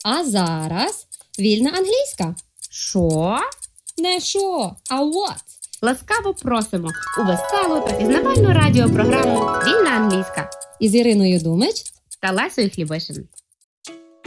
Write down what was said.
А зараз вільна англійська. Що? Не що, а what? Ласкаво просимо у веселу та пізнавальну радіопрограму «Вільна англійська» Із Іриною Думич та Лесею Хлібишин.